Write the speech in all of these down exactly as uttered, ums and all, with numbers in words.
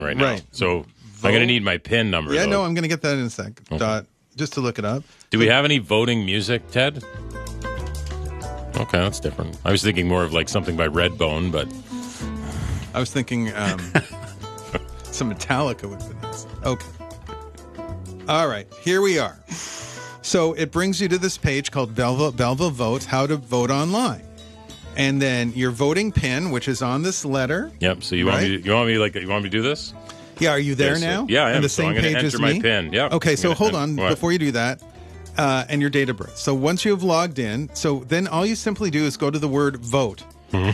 right now. Right. So vote. I'm going to need my PIN number. Yeah, though. no, I'm going to get that in a sec. Okay. Dot, just to look it up. Do we have any voting music, Ted? Okay, that's different. I was thinking more of like something by Redbone, but I was thinking um, some Metallica would be nice. Okay. All right, here we are. So it brings you to this page called Belva, Belva Votes, how to vote online. And then your voting pin, which is on this letter. Yep. So you want right? me? To, you want me like? You want me to do this? Yeah. Are you there Yes, now? Yeah, I am. On the so same I'm going page to as enter my me? pin. Yeah. Okay. I'm So gonna, hold on what? before you do that, uh, and your date of birth. So once you have logged in, so then all you simply do is go to the word vote.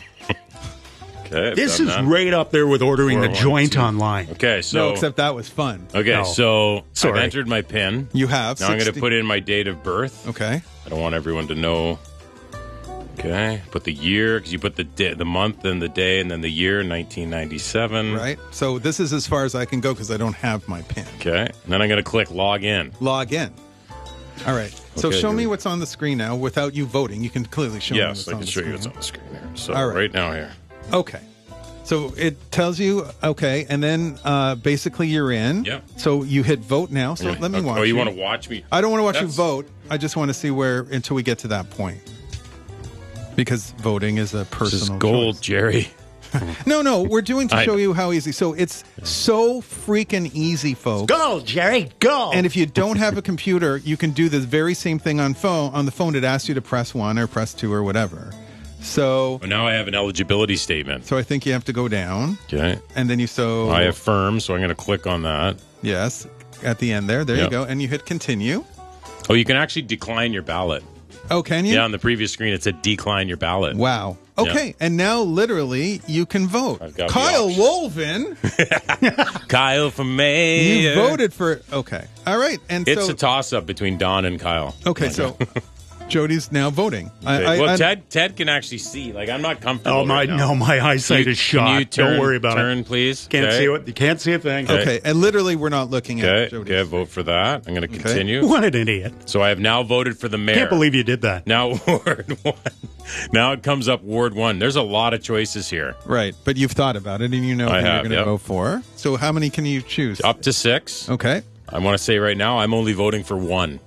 Okay. This is that. right up there with ordering Four, the one, joint two. online. Okay. So No, except that was fun. okay. No. So Sorry. I've entered my pin. You have. Now I'm going to sixty put in my date of birth. Okay. I don't want everyone to know. Okay, put the year because you put the day, the month and the day and then the year, nineteen ninety-seven. Right. So this is as far as I can go because I don't have my pin. Okay, and then I'm going to click log in. Log in. All right. So Okay, show here me we- what's on the screen now without you voting. You can clearly show me Yes, what's I on can the show screen. you what's on the screen here. So All right. right now here. Okay. So it tells you, okay, and then uh, basically you're in. Yep. So you hit vote now. So let me Okay. watch Oh, you you. want to watch me? I don't want to watch you That's- vote. I just want to see where until we get to that point. Because voting is a This personal is gold, choice. Jerry. No, no, we're doing to I show know. you how easy. So it's so freaking easy, folks. Go, Jerry, go. And if you don't have a computer, you can do the very same thing on phone. On the phone, it asks you to press one or press two or whatever. So, Well, now I have an eligibility statement. so I think you have to go down, Okay. and then you so I affirm, so I'm going to click on that. yes at the end there. There you Yep. go, and you hit continue. Oh, you can actually decline your ballot. Oh, can you? Yeah, on the previous screen it said decline your ballot. Wow. Okay, and now literally you can vote. I've got the Kyle option. Wolven, Kyle from May. you voted for. Okay, all right, and It's so a toss-up between Don and Kyle. okay, so Jody's now voting. I, Okay. I, well, I- Ted, Ted can actually see. Like, I'm not comfortable. oh my, right now. no, my eyesight You- is shot. Can you turn, Don't worry about turn, it. please. Can't okay. see what you can't see a thing. okay, and literally we're not looking at Okay. Jody's. Okay. Vote for that. I'm going to continue. What an idiot! So I have now voted for the mayor. Can't believe you did that. Now Ward one. Now it comes up Ward one. There's a lot of choices here. Right, but you've thought about it and you know I who you're have, going to yep. vote for. So how many can you choose? Up to six. Okay. I want to say right now I'm only voting for one.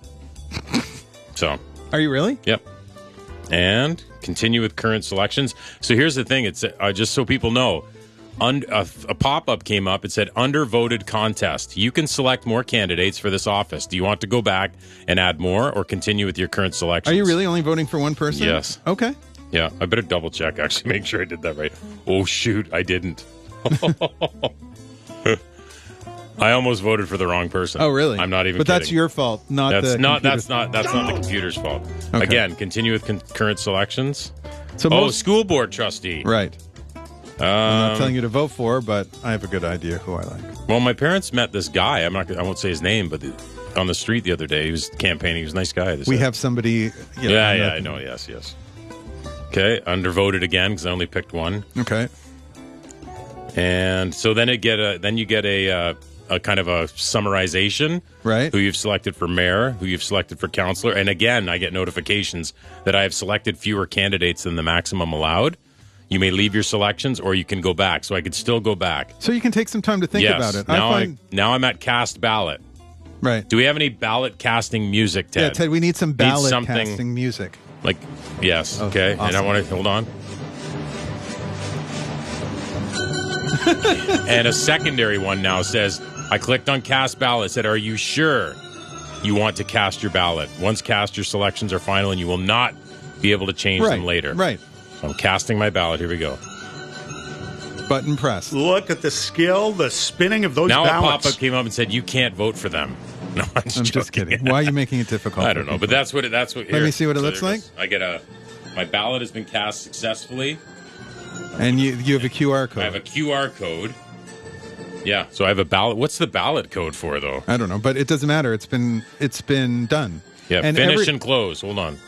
So, Are you really? yep. And continue with current selections. So here's the thing. It's uh, just so people know. Un- a, a pop-up came up. It said undervoted contest. You can select more candidates for this office. Do you want to go back and add more or continue with your current selections? Are you really only voting for one person? Yes. Okay. Yeah, I better double check, actually, make sure I did that right. Oh, shoot, I didn't. I almost voted for the wrong person. Oh, really? I'm not even But kidding. that's your fault, not That's the not computer's that's not that's not the computer's fault. Okay. Again, continue with con- current selections. So Oh, most, school board trustee. right. I'm not Um, telling you to vote for, but I have a good idea who I like. well, my parents met this guy. I'm not. gonna- I won't say his name, but the, on the street the other day, he was campaigning. He was a nice guy. they We said. have somebody. You know, Yeah, on yeah, the- I know. Yes, yes. Okay, undervoted again because I only picked one. Okay. And so then it get a then you get a uh, a kind of a summarization, Right. Who you've selected for mayor, who you've selected for councillor, and again I get notifications that I have selected fewer candidates than the maximum allowed. You may leave your selections, or you can go back. So I could still go back. So you can take some time to think yes. about it. Now I find I, now I'm at cast ballot. right. Do we have any ballot casting music, Ted? Yeah, Ted, we need some ballot something- casting music. Like yes, Oh, okay. And I awesome. want to hold on. And a secondary one now says, I clicked on cast ballot. It said, are you sure you want to cast your ballot? Once cast, your selections are final and you will not be able to change Right. them later. Right. So I'm casting my ballot. Here we go. Button press. Look at the skill, the spinning of those Now ballots. a pop-up came up and said, you can't vote for them. No, I'm just, I'm just joking. kidding. Why are you making it difficult? I for don't know, people? but that's what it, that's what. Let me see what it so looks there like. goes. I get a, my ballot has been cast successfully. And you you have a Q R code. I have a Q R code. Yeah, so I have a ballot. What's the ballot code for, though? I don't know, but it doesn't matter. It's been it's been done. Yeah, And finish every- and close. Hold on.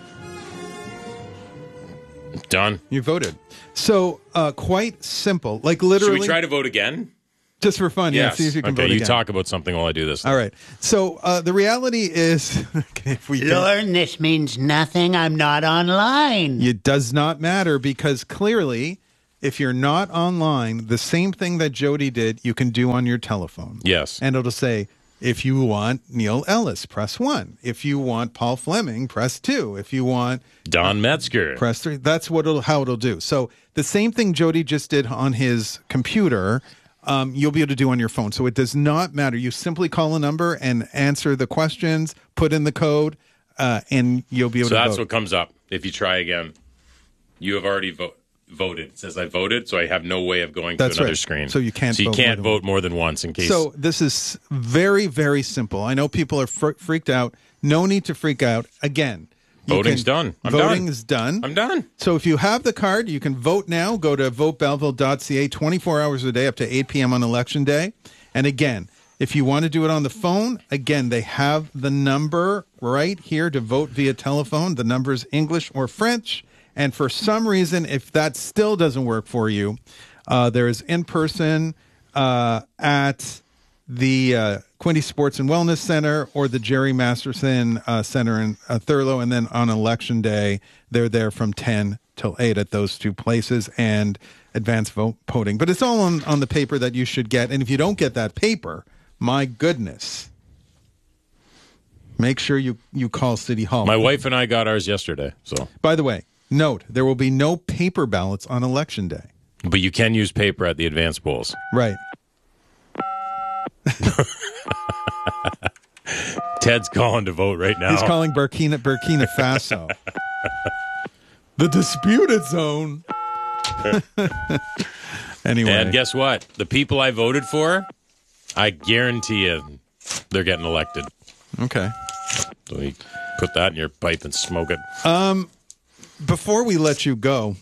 Done. You voted. So uh, quite simple. Like literally, Should we try to vote again? just for fun. Yeah, Yes. see if you can okay, vote you again. talk about something while I do this. All right. So uh, the reality is, okay, if we can, Lauren, this means nothing. I'm not online. it does not matter because clearly, if you're not online, the same thing that Jody did, you can do on your telephone. Yes. And it'll say, if you want Neil Ellis, press one. If you want Paul Fleming, press two. If you want Don Metzger. press three. That's what it'll, how it'll do. So the same thing Jody just did on his computer, um, you'll be able to do on your phone. So it does not matter. You simply call a number and answer the questions, put in the code, uh, and you'll be able So to that's vote. what comes up if you try again. You have already vo- voted. It says I voted, so I have no way of going That's to another right. screen. So you can't So you vote can't more than vote more than once in case. So this is very, very simple. I know people are fr- freaked out. No need to freak out. Again, you Voting's can- done. I'm voting done. is done. I'm done. So if you have the card, you can vote now. Go to vote belleville dot c a twenty-four hours a day up to eight p.m. on election day. And again, if you want to do it on the phone, again, they have the number right here to vote via telephone. The number is English or French. And for some reason, if that still doesn't work for you, uh, there is in-person uh, at the uh, Quinte Sports and Wellness Center or the Jerry Masterson uh, Center in uh, Thurlow. And then on election day, they're there from ten till eight at those two places and advance vote voting. But it's all on, on the paper that you should get. And if you don't get that paper, my goodness, make sure you, you call City Hall. My wife and I got ours yesterday. So, By the way, note, there will be no paper ballots on election day. but you can use paper at the advance polls. Right. Ted's calling to vote right now. He's calling Burkina, Burkina Faso. The disputed zone. Anyway. And guess what? The people I voted for, I guarantee you, they're getting elected. Okay. So you put that in your pipe and smoke it. Before we let you go,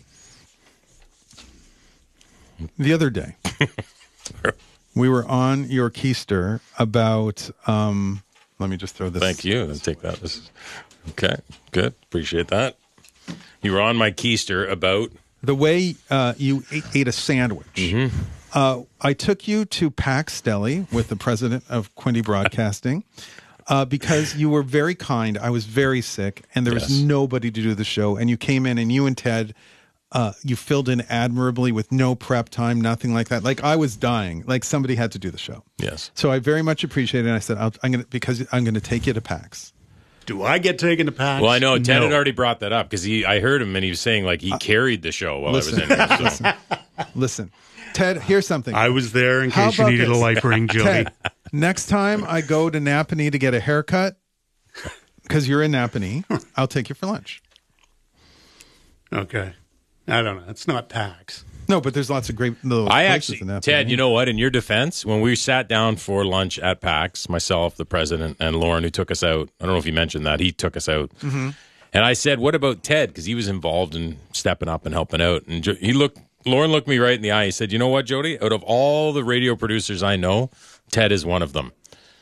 the other day, we were on your keister about, um, let me just throw this. Thank you. I'll take that. This is, okay, good. Appreciate that. You were on my keister about... The way uh, you ate, ate a sandwich. Mm-hmm. Uh, I took you to Pax Deli with the president of Quinte Broadcasting uh, because you were very kind. I was very sick, and there was Yes. nobody to do the show. And you came in, and you and Ted, uh, you filled in admirably with no prep time, nothing like that. Like I was dying. Like somebody had to do the show. Yes. So I very much appreciate it. And I said, I'll, I'm going to because I'm going to take you to Pax. Do I get taken to PAX? Well, I know Ted No. had already brought that up because he. I heard him and he was saying like he carried the show while listen. I was in here. So. Listen, Ted, here's something. I was there in How case you about needed this? a life ring, Jody. Ted, next time I go to Napanee to get a haircut, because you're in Napanee, I'll take you for lunch. Okay. I don't know. It's not PAX. No, but there's lots of great little I places actually, in Napanee. Ted, you know what? In your defense, when we sat down for lunch at PAX, myself, the president, and Lauren, who took us out, I don't know if you mentioned that, he took us out. Mm-hmm. And I said, what about Ted? Because he was involved in stepping up and helping out. And Jo- he looked, Lauren looked me right in the eye. He said, you know what, Jody? Out of all the radio producers I know, Ted is one of them.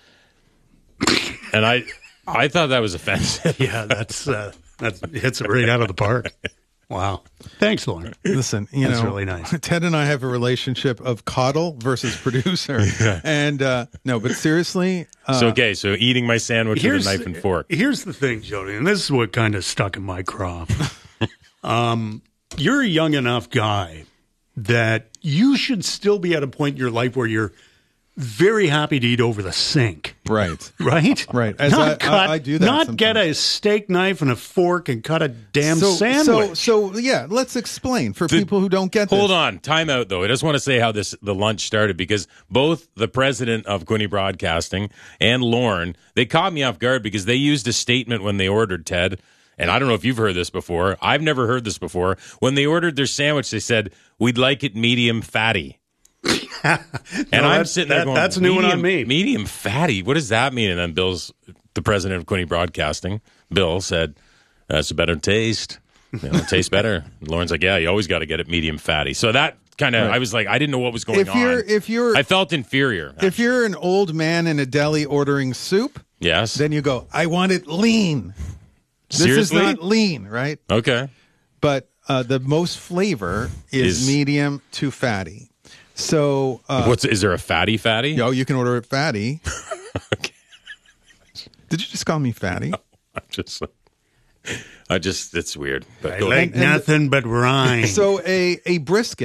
And I, I thought that was offensive. Yeah, that's uh, that hits it right out of the park. Wow. Thanks, Lauren. Listen, you That's know, really nice. Ted and I have a relationship of coddle versus producer. And uh, no, but seriously, uh, So, okay, so eating my sandwich with a knife and fork. Here's the thing, Jody, and this is what kind of stuck in my craw. um, you're a young enough guy that you should still be at a point in your life where you're very happy to eat over the sink. right. Right? Right. As not I- I- cut, I do that Not sometimes. get a steak knife and a fork and cut a damn So, sandwich. so, so, yeah, let's explain for people who don't get this. Hold on, time out though. I just want to say how this the lunch started because both the president of Quinte Broadcasting and Lauren, they caught me off guard because they used a statement when they ordered, Ted. And I don't know if you've heard this before. I've never heard this before. When they ordered their sandwich, they said, "We'd like it medium fatty." and No, I'm that- sitting there that- going, that's a new one medium, on me. Medium fatty? What does that mean? And then Bill's, the president of Quinte Broadcasting, Bill said, "That's a better taste. You know, it tastes better." And Lauren's like, "Yeah, you always got to get it medium fatty." So that kind of, Right. I was like, I didn't know what was going If you're, on. if you're, I felt inferior. if you're an old man in a deli ordering soup, yes. then you go, I want it lean. This Seriously? is not lean, right? Okay. But uh, the most flavor is, Is- medium to fatty. So, uh, What's is there a fatty fatty? you know, you can order it fatty. Okay. Did you just call me fatty? I just, I just, it's weird. But I go like ahead. and- nothing but rhyme. So a, a brisket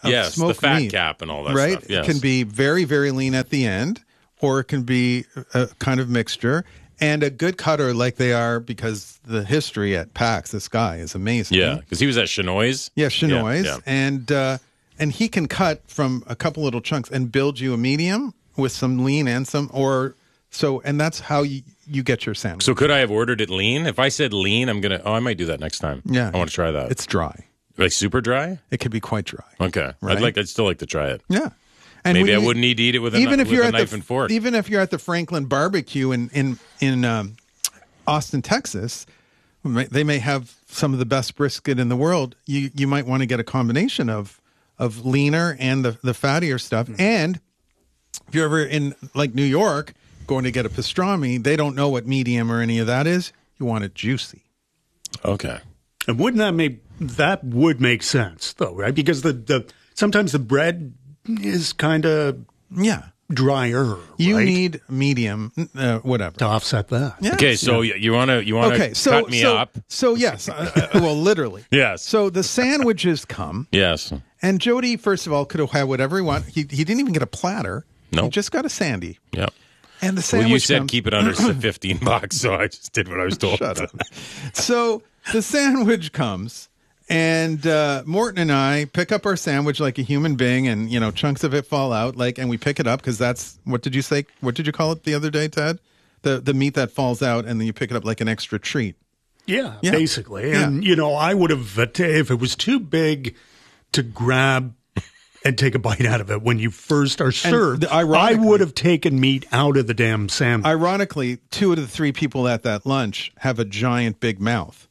of Yes, the smoked fat meat, cap and all that right? stuff. Yes. It can be very, very lean at the end, or it can be a kind of mixture. And a good cutter like they are, because the history at PAX, this guy is amazing. Yeah, because he was at Chenoy's. Yeah, Chenoy's. Yeah, yeah. And, uh, and he can cut from a couple little chunks and build you a medium with some lean and some, or so, and that's how you, you get your sandwich. So could I have ordered it lean? If I said lean, I'm going to, oh, I might do that next time. Yeah. I want to try that. It's dry. Like super dry? It could be quite dry. Okay. Right? I'd like, I'd still like to try it. Yeah. And Maybe when I you- wouldn't need to eat it with a, even kni- if with you're a at knife the, and fork. Even if you're at the Franklin Barbecue in in in um, Austin, Texas, may- they may have some of the best brisket in the world. You you might want to get a combination of of leaner and the the fattier stuff. Hmm. And if you're ever in like New York going to get a pastrami, they don't know what medium or any of that is. You want it juicy. Okay. And wouldn't that make that would make sense though, right? Because the, the sometimes the bread is kind of Yeah. drier. You right? need medium, uh, whatever. to offset that. Yeah. Okay, so y you want to you want to Okay, so cut me so, up? So yes, uh, uh, well, literally. Yes. So the sandwiches come, Yes. and Jody, first of all, could have had whatever he wanted. He he didn't even get a platter. No. He just got a sandy. Yeah. And the Well, sandwich you said comes- keep it under fifteen bucks, so I just did what I was told. Shut up. So the sandwich comes, and uh, Morton and I pick up our sandwich like a human being, and you know chunks of it fall out, like, and we pick it up because that's what did you say? What did you call it the other day, Ted? The the meat that falls out, and then you pick it up like an extra treat. Yeah, Yeah. basically. Yeah. And, you know, I would have, if it was too big to grab and take a bite out of it when you first are served, the- I ironically- would have taken meat out of the damn sandwich. Ironically, two of the three people at that lunch have a giant big mouth.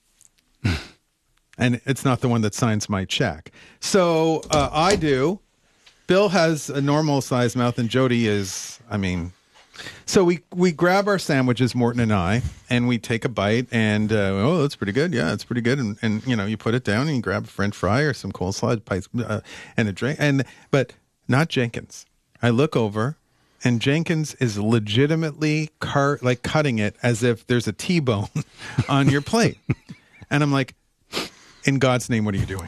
And it's not the one that signs my check. So uh, I do. Bill has a normal sized mouth, and Jody is, I mean. So we, we grab our sandwiches, Morton and I, and we take a bite, and, uh, oh, that's pretty good. Yeah, it's pretty good. And, and, you know, you put it down, and you grab a French fry or some coleslaw, pies, uh, and a drink. And, but not Jenkins. I look over, and Jenkins is legitimately car- like cutting it as if there's a T-bone on your plate. And I'm like, in God's name, what are you doing?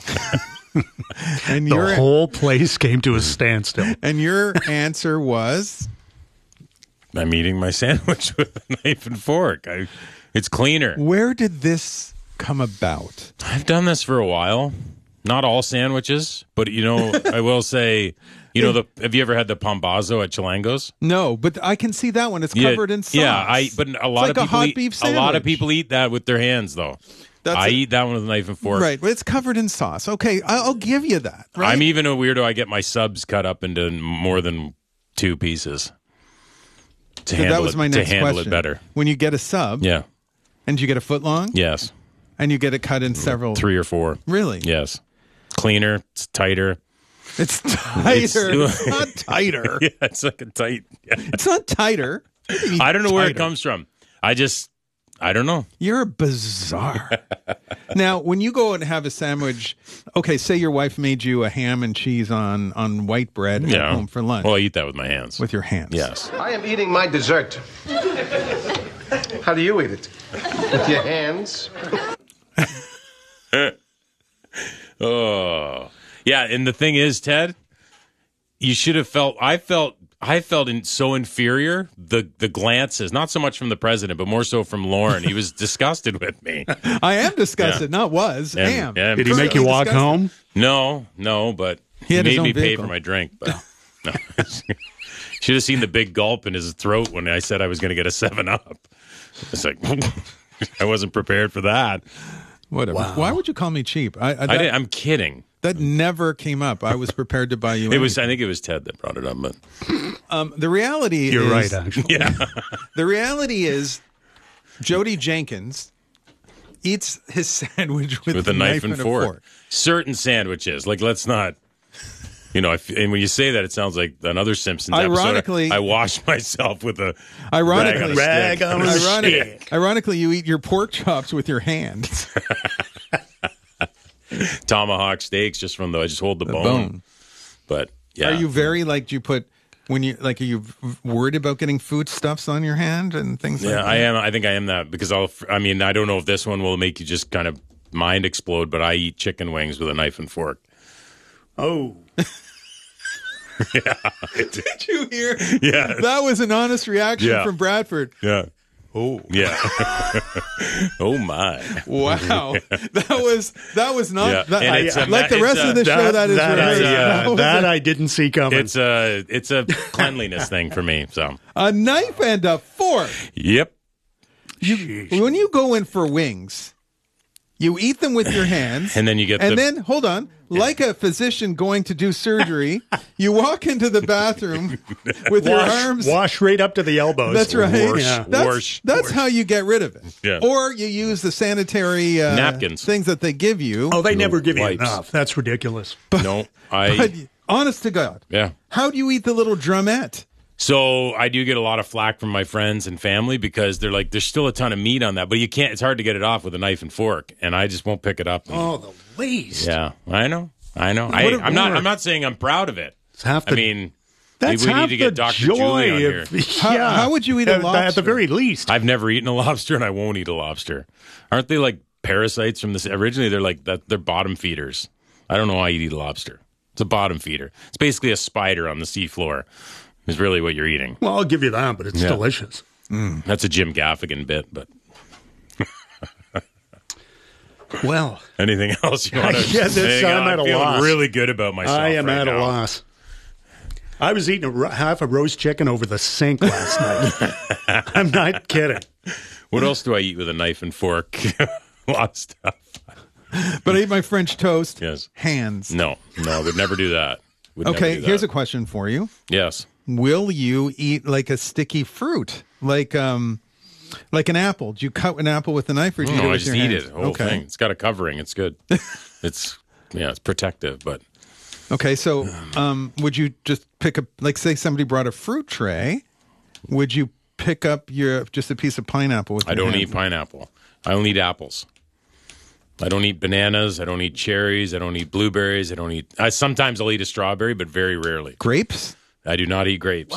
and the your whole place came to a standstill. and your answer was, I'm eating my sandwich with a knife and fork. I, it's cleaner. where did this come about? I've done this for a while. Not all sandwiches, but you know, I will say, you know, the have you ever had the Pombazo at Chilango's? No, but I can see that one. It's Yeah, covered in sauce. Yeah, I. But a lot like of a people hot eat. beef A lot of sandwich. people eat that with their hands, though. That's I it. eat that one with a knife and fork. Right, but it's covered in sauce. Okay, I- I'll give you that. Right? I'm even a weirdo. I get my subs cut up into more than two pieces to handle that was it, my next to handle question. it better. When you get a sub, Yeah. and you get a foot long, Yes. and you get it cut in several. Three or four. Really? Yes. Cleaner. It's tighter. It's tighter. It's- It's, not tighter. Yeah, it's like a tight. Yeah. It's not tighter. I don't know where it Tighter. comes from. I just, I don't know. You're bizarre. Now, when you go and have a sandwich, okay, say your wife made you a ham and cheese on on white bread Yeah. at home for lunch Well, I eat that with my hands. with your hands. Yes. I am eating my dessert. How do you eat it? With your hands? Oh, yeah. And the thing is, Ted, you should have felt. I felt. I felt in, so inferior. The the glances, not so much from the president, but more so from Lauren. He was disgusted with me. I am disgusted, Yeah. not was. And- am. yeah, Did he make you walk Disgusting. home? No, no, but He he, had his made own me pay vehicle. for my drink. But no. Should have seen the big gulp in his throat when I said I was going to get a Seven Up. It's like I wasn't prepared for that. Whatever. Wow. Why would you call me cheap? I, I, that, I didn't, I'm kidding. that never came up. I was prepared to buy you. It was. anything. I think it was Ted that brought it up. But Um, the reality You're is, right, actually. yeah, the reality is, Jody Jenkins eats his sandwich with, with a knife, and, fork. Certain sandwiches, like let's not. You know, I f and when you say that, it sounds like another Simpsons Ironically- episode. I wash myself with a Ironically, rag on a stick. Rag on a Ironic, ironically, you eat your pork chops with your hands. Tomahawk steaks just from the. I just hold the, bone. bone. But yeah, Are you very like? Do you put when you like? Are you worried about getting foodstuffs on your hand and things like Yeah, that? I am. I think I am that because I'll. I mean, I don't know if this one will make you just kind of mind explode, but I eat chicken wings with a knife and fork. Oh, Yeah. Did you hear? Yeah. That was an honest reaction Yeah. from Bradford. Yeah. Oh. Yeah. Oh, my. Wow. That was that was not Yeah. that, And it's a- like the it's rest a- of the show that is that, rehearsed. I, That uh, was that a, I didn't see coming. It's a, it's a cleanliness thing for me. So, a knife and a fork. yep. Jeez. When you go in for wings, you eat them with your hands. And then you get And the- then, hold on, like a physician going to do surgery, you walk into the bathroom with your wash, arms. wash right up to the elbows. That's right. Wash, Yeah. That's, wash, that's wash. how you get rid of it. Yeah. Or you use the sanitary uh, Napkins. things that they give you. Oh, they never give you wipes. enough. That's ridiculous. No, I, But honest to God, yeah. how do you eat the little drumette? So I do get a lot of flack from my friends and family because they're like, there's still a ton of meat on that, but you can't, it's hard to get it off with a knife and fork. And I just won't pick it up. And- Oh, the waste. yeah, I know. I know. I, a I'm not, bummer. I'm not saying I'm proud of it. It's half the, I mean, that's maybe we half need to get the Doctor joy Julie on here. of, How- yeah. how would you eat a At- At lobster? the very least. I've never eaten a lobster and I won't eat a lobster. Aren't they like parasites from this? Originally, they're like that. They're bottom feeders. I don't know why you'd eat a lobster. It's a bottom feeder. It's basically a spider on the seafloor. Is really what you're eating. Well, I'll give you that, but it's Yeah. delicious. That's a Jim Gaffigan bit, but Well, anything else you want to Yeah, this- hang I'm on? at a feeling loss. really good about myself. I am right at now. a loss. I was eating a, ro- half a roast chicken over the sink last night. I'm not kidding. What else do I eat with a knife and fork? A lot of stuff. But I eat my French toast. Yes. Hands. No, no, I would never do that. Would never Okay, do here's that. a question for you. yes. Will you eat like a sticky fruit, like um, like an apple? Do you cut an apple with a knife, or do you eat it No, I with just your eat hands? it. The whole okay. thing. It's got a covering. It's good. It's yeah, it's protective, but Okay. So, um, would you just pick up, like, say somebody brought a fruit tray? Would you pick up your just a piece of pineapple with? I your don't hands? eat pineapple. I only eat apples. I don't eat bananas. I don't eat cherries. I don't eat blueberries. I don't eat. I sometimes I'll eat a strawberry, but very rarely. grapes. I do not eat grapes.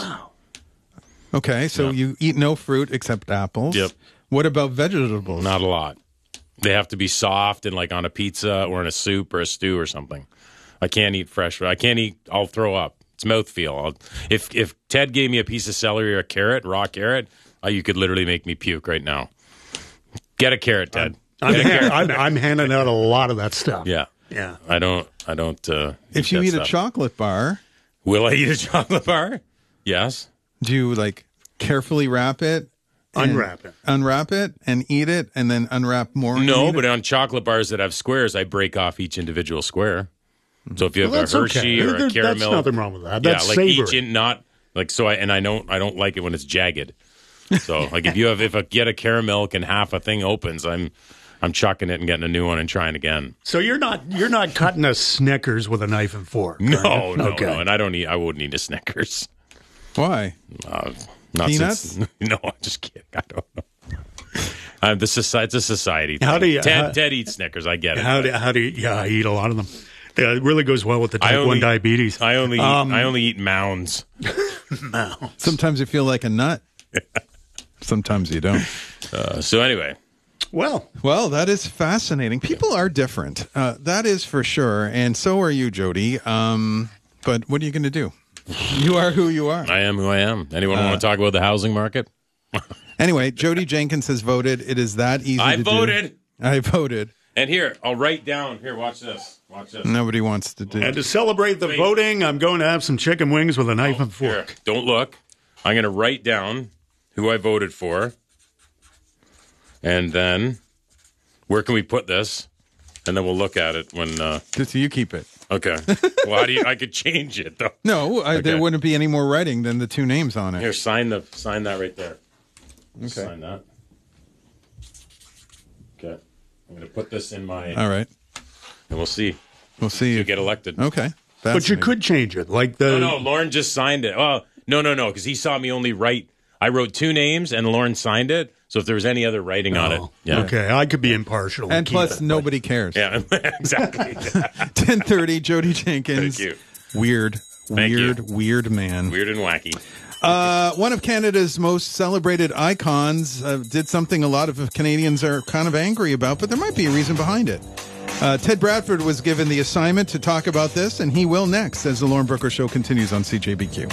Okay, so Yeah. you eat no fruit except apples. Yep. What about vegetables? Not a lot. They have to be soft and like on a pizza or in a soup or a stew or something. I can't eat fresh. I can't eat. I'll throw up. It's mouthfeel. I'll, if if Ted gave me a piece of celery or a carrot, raw carrot, uh, you could literally make me puke right now. Get a carrot, Ted. I'm, Get a carrot. I'm, I'm handing out a lot of that stuff. Yeah. Yeah. I don't. I don't. Uh, If you that eat a stuff. chocolate bar, will I eat a chocolate bar? Yes. do you like carefully wrap it, and Unwrap it. unwrap it, and eat it, and then unwrap more? and No, eat but it? on chocolate bars that have squares, I break off each individual square. So if you have Well, a that's Hershey okay. or There- a caramel, that's nothing wrong with that. Yeah, That's like savory. each in not like so. I and I don't. I don't like it when it's jagged. So like if you have if I get a caramel and half a thing opens, I'm I'm chucking it and getting a new one and trying again. So you're not you're not cutting a Snickers with a knife and fork. No, are you? no, okay. no. And I don't eat. I wouldn't eat a Snickers. Why? Uh, not Peanuts? Since, no, I'm just kidding. I don't know. Uh, the soci- it's a society thing. How do you- Ted, how- Ted eats Snickers. I get it. How but do how do you, yeah? I eat a lot of them. Yeah, it really goes well with the I type only- one diabetes. I only eat, Um, I only eat mounds. Sometimes you feel like a nut. Sometimes you don't. Uh, so anyway, Well, Well, that is fascinating. People are different. Uh, that is for sure. And so are you, Jody. Um, but what are you going to do? You are who you are. I am who I am. Anyone Uh, want to talk about the housing market? Anyway, Jody Jenkins has voted. It is that easy I to do. voted. I voted. And here, I'll write down. Here, watch this. Watch this. Nobody wants to do and it. to celebrate the Wait. voting, I'm going to have some chicken wings with a knife and Here, fork. don't look. I'm going to write down who I voted for. And then, where can we put this? And then we'll look at it when. Uh, Just you keep it. okay. Well, how do you? I could change it though. No, I, there Okay. wouldn't be any more writing than the two names on it. Here, sign the sign that right there. Okay. Sign that. Okay. I'm going to put this in my, All right. and we'll see. We'll see You you. get elected. Okay. But you Fascinating. could change it, like the. No, no, Lauren just signed it. Oh, no, no, no, because he saw me only write. I wrote two names, and Lauren signed it. So if there was any other writing on it, Oh, yeah, Okay, I could be impartial. And keep plus, it. nobody cares. yeah, exactly. ten thirty, Jody Jenkins. Thank you. Weird, Thank weird, you. weird man. Weird and wacky. Uh, one of Canada's most celebrated icons uh, did something a lot of Canadians are kind of angry about, but there might be a reason behind it. Uh, Ted Bradford was given the assignment to talk about this, and he will next as the Lauren Brooker Show continues on C J B Q.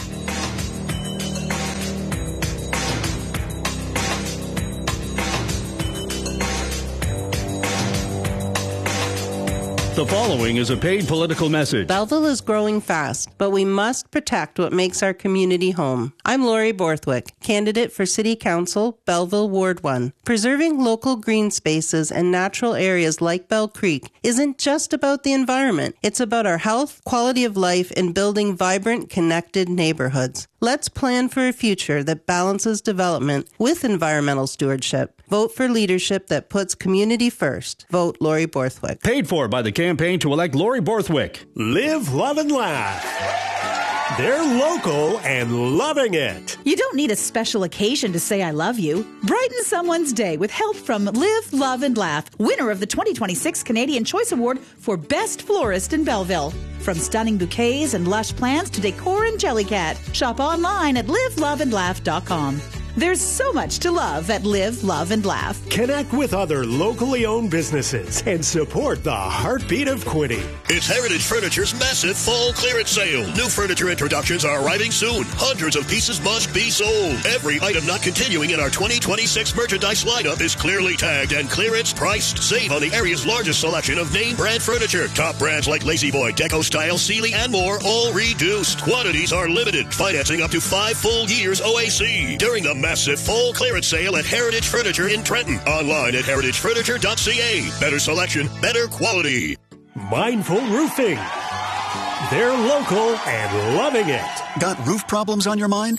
The following is a paid political message. Belleville is growing fast, but we must protect what makes our community home. I'm Lori Borthwick, candidate for City Council, Belleville Ward one. Preserving local green spaces and natural areas like Bell Creek isn't just about the environment. It's about our health, quality of life, and building vibrant, connected neighborhoods. Let's plan for a future that balances development with environmental stewardship. Vote for leadership that puts community first. Vote Lori Borthwick. Paid for by the campaign to elect Lori Borthwick. Live, love, and laugh. They're local and loving it. You don't need a special occasion to say I love you. Brighten someone's day with help from Live, Love, and Laugh, winner of the twenty twenty-six Canadian Choice Award for Best Florist in Belleville. From stunning bouquets and lush plants to decor and Jellycat, shop online at live love and laugh dot com. There's so much to love at Live, Love, and Laugh. Connect with other locally owned businesses and support the heartbeat of Quinny. It's Heritage Furniture's massive fall clearance sale. New furniture introductions are arriving soon. Hundreds of pieces must be sold. Every item not continuing in our twenty twenty-six merchandise lineup is clearly tagged and clearance priced. Save on the area's largest selection of name brand furniture. Top brands like Lazy Boy, Deco Style, Sealy, and more, all reduced. Quantities are limited. Financing up to five full years O A C. During the massive fall clearance sale at Heritage Furniture in Trenton. Online at heritage furniture dot c a. Better selection, better quality. Mindful Roofing. They're local and loving it. Got roof problems on your mind?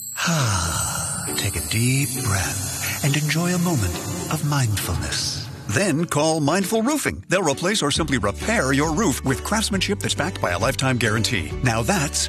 Take a deep breath and enjoy a moment of mindfulness. Then call Mindful Roofing. They'll replace or simply repair your roof with craftsmanship that's backed by a lifetime guarantee. Now that's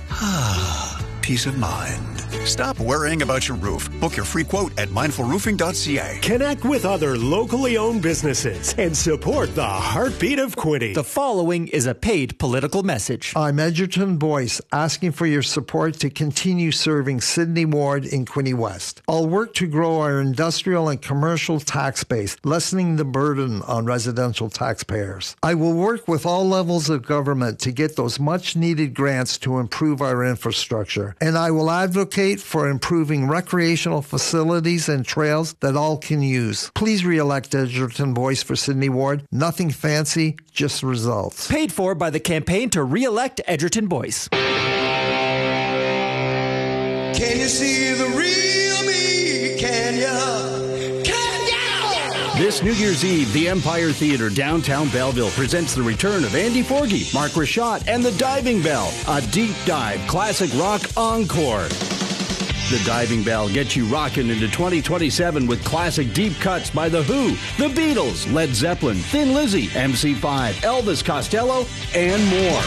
peace of mind. Stop worrying about your roof. Book your free quote at mindful roofing dot c a. Connect with other locally owned businesses and support the heartbeat of Quinny. The following is a paid political message. I'm Edgerton Boyce, asking for your support to continue serving Sydney Ward in Quinny West. I'll work to grow our industrial and commercial tax base, lessening the burden on residential taxpayers. I will work with all levels of government to get those much-needed grants to improve our infrastructure, and I will advocate for improving recreational facilities and trails that all can use. Please re-elect Edgerton Boyce for Sydney Ward. Nothing fancy, just results. Paid for by the campaign to re-elect Edgerton Boyce. Can you see the real me? Can you? Can you? This New Year's Eve, the Empire Theatre, downtown Belleville, presents the return of Andy Forgey, Mark Rashad, and the Diving Bell, a deep dive classic rock encore. The Diving Bell gets you rocking into twenty twenty-seven with classic deep cuts by The Who, The Beatles, Led Zeppelin, Thin Lizzy, M C five, Elvis Costello, and more.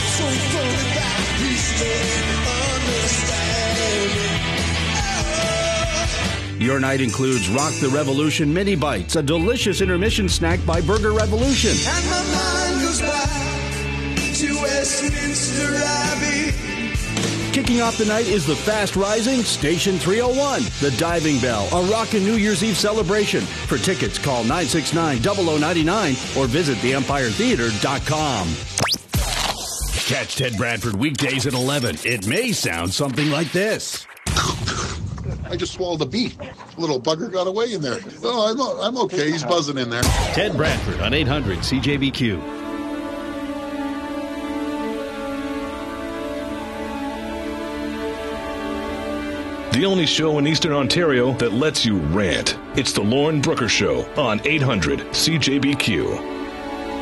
Your night includes Rock the Revolution Mini Bites, a delicious intermission snack by Burger Revolution. And my mind goes back to Westminster Abbey. Kicking off the night is the fast-rising Station three oh one, the Diving Bell, a rockin' New Year's Eve celebration. For tickets, call nine six nine, zero zero nine nine or visit the empire theatre dot com. Catch Ted Bradford weekdays at eleven. It may sound something like this. I just swallowed a bee. Little bugger got away in there. Oh, I'm, I'm okay. He's buzzing in there. Ted Bradford on eight hundred C J B Q. The only show in Eastern Ontario that lets you rant. It's the Lauren Brooker Show on eight hundred C J B Q.